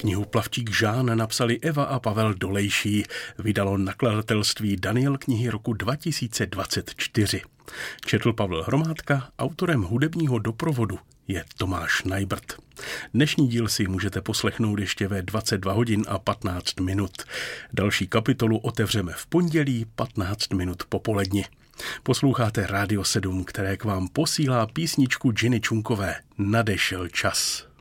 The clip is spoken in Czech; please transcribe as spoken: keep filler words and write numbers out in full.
Knihu Plavčík Žán napsali Eva a Pavel Dolejší. Vydalo nakladatelství Daniel knihy roku dva tisíce dvacet čtyři. Četl Pavel Hromádka, autorem hudebního doprovodu je Tomáš Najbrt. Dnešní díl si můžete poslechnout ještě ve dvacet dva hodin a patnáct minut. Další kapitolu otevřeme v pondělí patnáct minut popoledni. Posloucháte Rádio sedm, které k vám posílá písničku Ginny Čunkové Nadešel čas.